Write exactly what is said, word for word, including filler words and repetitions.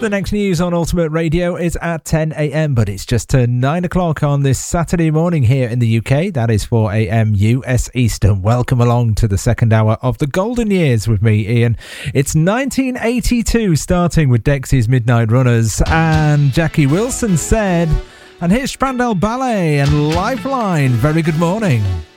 The next news on Ultimate Radio is at ten a.m, but it's just turned nine o'clock on this Saturday morning here in the U K. That is four a.m. U S Eastern. Welcome along to the second hour of the Golden Years with me, Ian. It's nineteen eighty-two, starting with Dexy's Midnight Runners, and Jackie Wilson said, and here's Spandau Ballet and Lifeline. Very good morning.